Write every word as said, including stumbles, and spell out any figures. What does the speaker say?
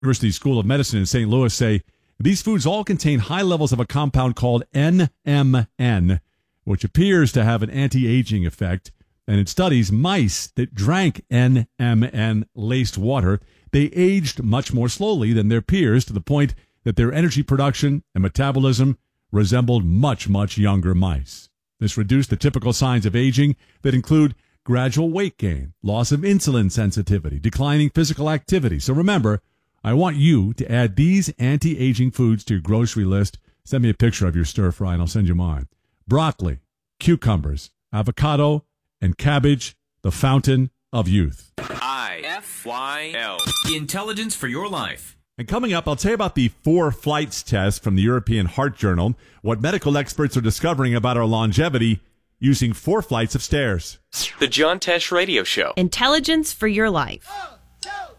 University School of Medicine in Saint Louis say these foods all contain high levels of a compound called N M N, which appears to have an anti-aging effect. And in studies, mice that drank N M N-laced water, they aged much more slowly than their peers, to the point that their energy production and metabolism resembled much, much younger mice. This reduced the typical signs of aging that include gradual weight gain, loss of insulin sensitivity, declining physical activity. So remember, I want you to add these anti-aging foods to your grocery list. Send me a picture of your stir fry and I'll send you mine. Broccoli, cucumbers, avocado, and cabbage, the fountain of youth. I F Y L. Intelligence for your life. And coming up, I'll tell you about the four flights test from the European Heart Journal, what medical experts are discovering about our longevity using four flights of stairs. The John Tesh Radio Show. Intelligence for your life. One, two.